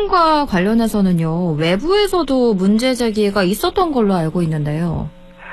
채용과 관련해서는요, 외부에서도 문제 제기가 있었던 걸로 알고 있는데요.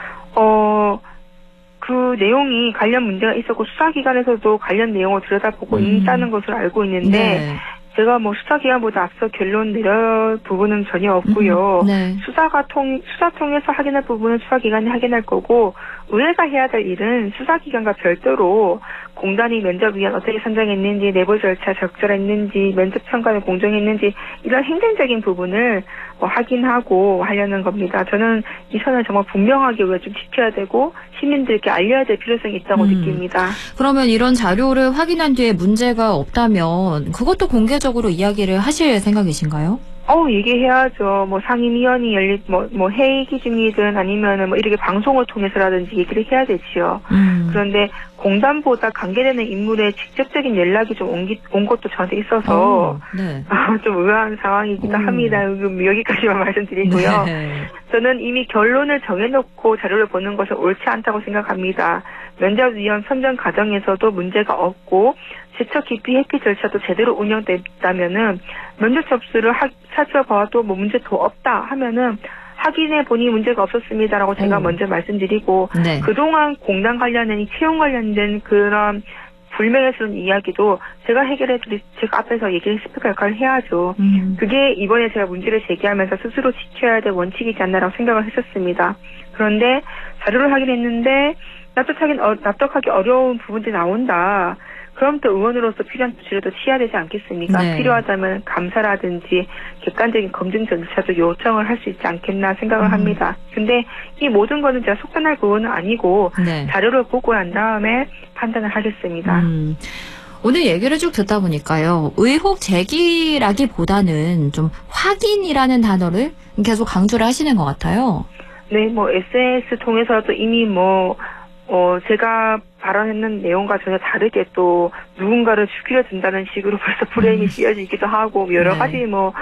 그 내용이 관련 문제가 있었고 수사기관에서도 관련 내용을 들여다보고 있다는 것을 알고 있는데 네. 제가 뭐 수사기관보다 앞서 결론 내릴 부분은 전혀 없고요. 네. 수사 통해서 확인할 부분은 수사기관이 확인할 거고 의회가 해야 될 일은 수사기관과 별도로 공단이 면접위원 어떻게 선정했는지, 내부 절차 적절했는지, 면접 평가는 공정했는지 이런 행정적인 부분을 확인하고 하려는 겁니다. 저는 이 선을 정말 분명하게 우리가 좀 지켜야 되고 시민들께 알려야 될 필요성이 있다고 느낍니다. 그러면 이런 자료를 확인한 뒤에 문제가 없다면 그것도 공개적으로 이야기를 하실 생각이신가요? 얘기해야죠. 뭐 상임위원이 열릴, 회의 기준이든 아니면은 이렇게 방송을 통해서라든지 얘기를 해야 되지요. 그런데 공단보다 관계되는 인물의 직접적인 연락이 좀 온 것도 저한테 있어서, 네. 좀 의아한 상황이기도 합니다. 여기까지만 말씀드리고요. 네. 저는 이미 결론을 정해놓고 자료를 보는 것은 옳지 않다고 생각합니다. 면접위원 선정 과정에서도 문제가 없고, 제처 기피 회피 절차도 제대로 운영됐다면은 면접 접수를 살펴봐도 문제도 없다 하면은 확인해 보니 문제가 없었습니다라고 제가 먼저 말씀드리고 네. 그동안 공단 관련된 채용 관련된 그런 불명예스러운 이야기도 제가 제가 앞에서 얘기를 스피커 역할을 해야죠. 그게 이번에 제가 문제를 제기하면서 스스로 지켜야 될 원칙이지 않나라고 생각을 했었습니다. 그런데 자료를 확인했는데 납득하기 어려운 부분들이 나온다. 그럼 또 의원으로서 필요한 조치를 취해야 되지 않겠습니까? 네. 필요하다면 감사라든지 객관적인 검증 절차도 요청을 할 수 있지 않겠나 생각을 합니다. 근데 이 모든 거는 제가 속단할 부분은 아니고 네. 자료를 보고 난 다음에 판단을 하겠습니다. 오늘 얘기를 쭉 듣다 보니까요. 의혹 제기라기보다는 좀 확인이라는 단어를 계속 강조를 하시는 것 같아요. 네, SNS 통해서도 이미 제가 발언했는 내용과 전혀 다르게 또 누군가를 죽이려 든다는 식으로 벌써 프레임이 씌워지기도 하고 여러 가지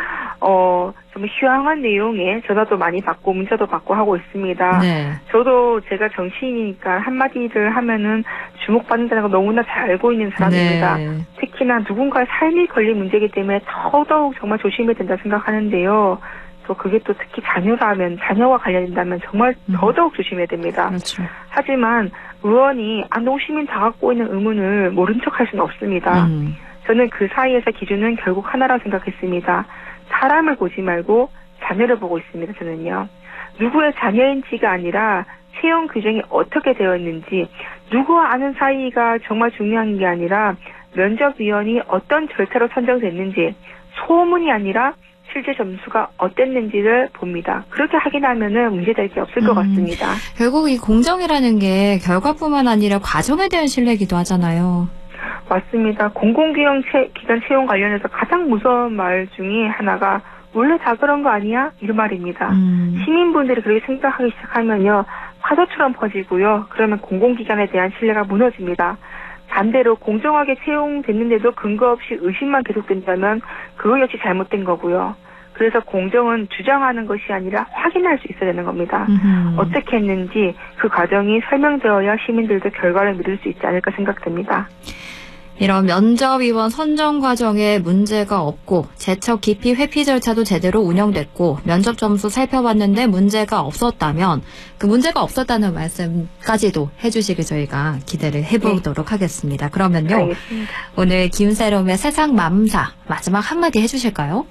좀 휴양한 내용에 전화도 많이 받고 문자도 받고 하고 있습니다. 네. 저도 제가 정치인이니까 한마디를 하면은 주목받는다는 걸 너무나 잘 알고 있는 사람입니다. 네. 특히나 누군가의 삶이 걸린 문제이기 때문에 더더욱 정말 조심해야 된다 생각하는데요. 또 그게 또 특히 자녀와 관련된다면 정말 더더욱 조심해야 됩니다. 그렇죠. 하지만 의원이 안동시민 다 갖고 있는 의문을 모른 척할 수는 없습니다. 저는 그 사이에서 기준은 결국 하나라고 생각했습니다. 사람을 보지 말고 자녀를 보고 있습니다. 저는요. 누구의 자녀인지가 아니라 채용 규정이 어떻게 되어 있는지 누구와 아는 사이가 정말 중요한 게 아니라 면접위원이 어떤 절차로 선정됐는지 소문이 아니라 실제 점수가 어땠는지를 봅니다. 그렇게 확인하면은 문제될 게 없을 것 같습니다. 결국 이 공정이라는 게 결과뿐만 아니라 과정에 대한 신뢰이기도 하잖아요. 맞습니다. 공공기관 채용 관련해서 가장 무서운 말 중에 하나가 원래 다 그런 거 아니야? 이런 말입니다. 시민분들이 그렇게 생각하기 시작하면요. 파도처럼 퍼지고요. 그러면 공공기관에 대한 신뢰가 무너집니다. 반대로 공정하게 채용됐는데도 근거 없이 의심만 계속된다면 그거 역시 잘못된 거고요. 그래서 공정은 주장하는 것이 아니라 확인할 수 있어야 되는 겁니다. 어떻게 했는지 그 과정이 설명되어야 시민들도 결과를 믿을 수 있지 않을까 생각됩니다. 이런 면접위원 선정 과정에 문제가 없고 제척 기피 회피 절차도 제대로 운영됐고 면접 점수 살펴봤는데 문제가 없었다면 그 문제가 없었다는 말씀까지도 해주시길 저희가 기대를 해보도록 하겠습니다. 그러면요. 알겠습니다. 오늘 김세롬의 세상맘사 마지막 한마디 해주실까요?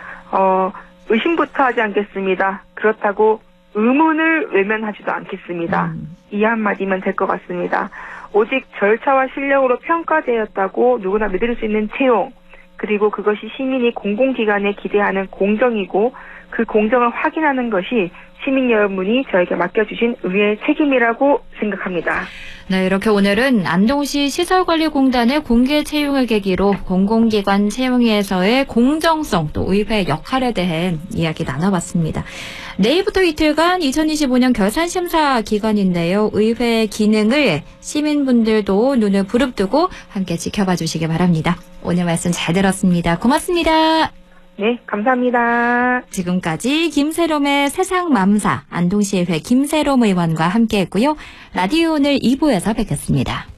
의심부터 하지 않겠습니다. 그렇다고 의문을 외면하지도 않겠습니다. 이 한마디면 될 것 같습니다. 오직 절차와 실력으로 평가되었다고 누구나 믿을 수 있는 채용, 그리고 그것이 시민이 공공기관에 기대하는 공정이고 그 공정을 확인하는 것이 시민 여러분이 저에게 맡겨주신 의회의 책임이라고 생각합니다. 네, 이렇게 오늘은 안동시 시설관리공단의 공개 채용을 계기로 공공기관 채용에서의 공정성 또 의회 역할에 대해 이야기 나눠봤습니다. 내일부터 이틀간 2025년 결산심사 기간인데요. 의회 기능을 시민분들도 눈을 부릅뜨고 함께 지켜봐 주시기 바랍니다. 오늘 말씀 잘 들었습니다. 고맙습니다. 네, 감사합니다. 지금까지 김세롬의 세상맘사 안동시의회 김세롬 의원과 함께했고요. 라디오 오늘 2부에서 뵙겠습니다.